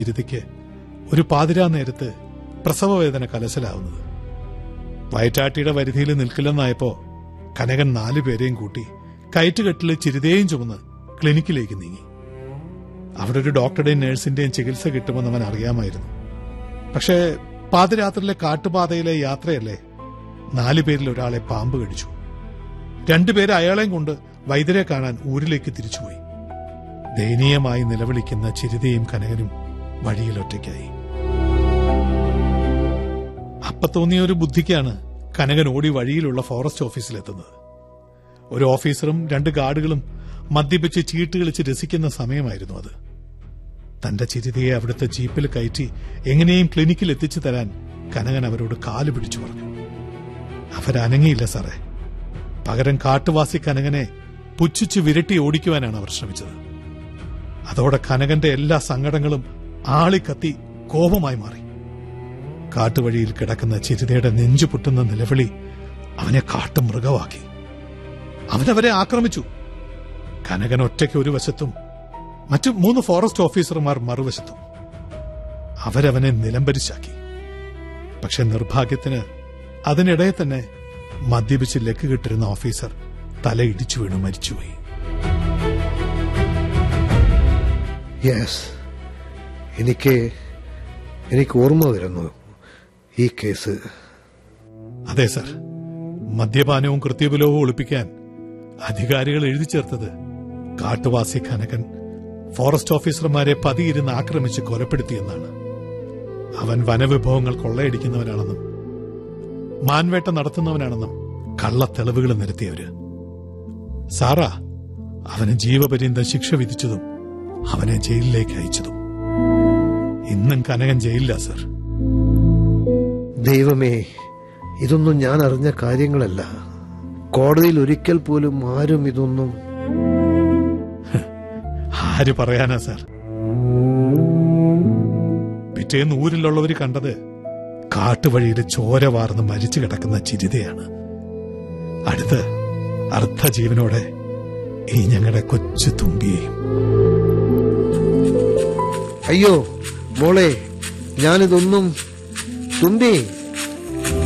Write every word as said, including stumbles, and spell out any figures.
ഇരുതിക്ക് ഒരു പാതിരാ നേരത്ത് പ്രസവവേദന കലശലാവുന്നത്. വയറ്റാട്ടിയുടെ വരുതിയിൽ നിൽക്കില്ലെന്നായപ്പോ കനകൻ നാലുപേരെയും കൂട്ടി കയറ്റുകെട്ടില് ചിരിതയും ചുമന്ന് ക്ലിനിക്കിലേക്ക് നീങ്ങി. അവിടെ ഒരു ഡോക്ടറുടെയും നഴ്സിന്റെയും ചികിത്സ കിട്ടുമെന്ന് അവൻ അറിയാമായിരുന്നു. പക്ഷേ പാതിരാത്രിയിലെ കാട്ടുപാതയിലെ യാത്രയല്ലേ, നാലുപേരിൽ ഒരാളെ പാമ്പ് കടിച്ചു. രണ്ടുപേരെ അയാളെയും കൊണ്ട് വൈദ്യരെ കാണാൻ ഊരിലേക്ക് തിരിച്ചുപോയി. ദയനീയമായി നിലവിളിക്കുന്ന ചിരിതയും കനകനും വഴിയിൽ ഒറ്റയ്ക്കായി. അപ്പ തോന്നിയ ഒരു ബുദ്ധിക്കാണ് കനകൻ ഓടി വഴിയിലുള്ള ഫോറസ്റ്റ് ഓഫീസിലെത്തുന്നത്. ഒരു ഓഫീസറും രണ്ട് ഗാർഡുകളും മദ്യപിച്ച് ചീട്ട് കളിച്ച് രസിക്കുന്ന സമയമായിരുന്നു അത്. തന്റെ ചിരിതയെ അവിടുത്തെ ജീപ്പിൽ കയറ്റി എങ്ങനെയും ക്ലിനിക്കിൽ എത്തിച്ചു തരാൻ കനകൻ അവരോട് കാല് പിടിച്ചു പറഞ്ഞു. അവരനങ്ങിയില്ല സാറേ. പകരം കാട്ടുവാസി കനകനെ പുച്ഛിച്ച് വിരട്ടി ഓടിക്കുവാനാണ് അവർ ശ്രമിച്ചത്. അതോടെ കനകന്റെ എല്ലാ സങ്കടങ്ങളും ആളിക്കത്തി കോപമായി മാറി. കാട്ടുവഴിയിൽ കിടക്കുന്ന ചിരിതയുടെ നെഞ്ചു പൊട്ടുന്ന നിലവിളി അവനെ കാട്ടുമൃഗമാക്കി. അവനവരെ ആക്രമിച്ചു. കനകൻ ഒറ്റയ്ക്ക് ഒരു വശത്തും മറ്റു മൂന്ന് ഫോറസ്റ്റ് ഓഫീസർമാർ മറുവശത്തും. അവരവനെ നിലംപരിശാക്കി. പക്ഷെ നിർഭാഗ്യത്തിന് അതിനിടെ തന്നെ മദ്യപിച്ച് ലക്ക് കിട്ടിരുന്ന ഓഫീസർ തലയിടിച്ചു വീണു മരിച്ചുപോയി. യെസ്, എനിക്ക് എനിക്ക് ഓർമ്മ വരുന്നു ഈ കേസ്. അതെ സർ, മദ്യപാനവും കൃത്യബലവും ഒളിപ്പിക്കാൻ അധികാരികൾ എഴുതി ചേർത്തത് കാട്ടുവാസി കനകൻ ഫോറസ്റ്റ് ഓഫീസർമാരെ പതിയിരുന്ന് ആക്രമിച്ച് കൊലപ്പെടുത്തിയെന്നാണ്. അവൻ വനവിഭവങ്ങൾ കൊള്ളയടിക്കുന്നവനാണെന്നും മാൻവേട്ട നടത്തുന്നവനാണെന്നും കള്ളത്തെളിവുകൾ നിരത്തിയവര്. സാറാ അവന് ജീവപര്യന്തം ശിക്ഷ വിധിച്ചതും അവനെ ജയിലിലേക്ക് അയച്ചതും. ഇന്നും കനകൻ ജയിലില്ല സർ. ദൈവമേ, ഇതൊന്നും ഞാൻ അറിഞ്ഞ കാര്യങ്ങളല്ല. കോടതിയിൽ ഒരിക്കൽ പോലും ആരും ഇതൊന്നും ആര് പറയാനാ സാർ. പിറ്റേന്ന് ഊരിലുള്ളവര് കണ്ടത് കാട്ടുവഴിയിൽ ചോര വാർന്ന് മരിച്ചു കിടക്കുന്ന ചിരിതയാണ്. അടുത്ത് അർദ്ധജീവനോടെ ഈ ഞങ്ങളുടെ കൊച്ചു തുമ്പിയെയും. അയ്യോ മോളെ, ഞാനിതൊന്നും തുമ്പി